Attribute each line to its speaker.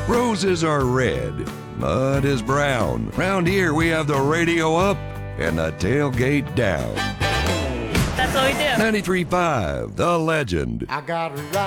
Speaker 1: Roses are red, mud is brown. Round here we have the radio up and the tailgate down.
Speaker 2: That's what we do.
Speaker 1: 93.5, The Legend.
Speaker 3: I got a right